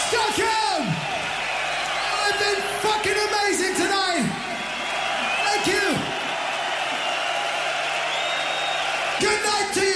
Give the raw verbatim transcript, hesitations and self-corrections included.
Stockholm! I've been fucking amazing tonight! Thank you! Good night to